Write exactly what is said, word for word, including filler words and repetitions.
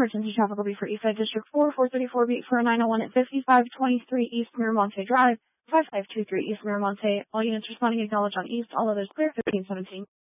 emergency traffic will be for Eastside District four, four thirty-four beat for nine oh one at fifty-five twenty-three East Miramonte Drive, five five two three East Miramonte. All units responding acknowledge on East, all others clear, fifteen seventeen.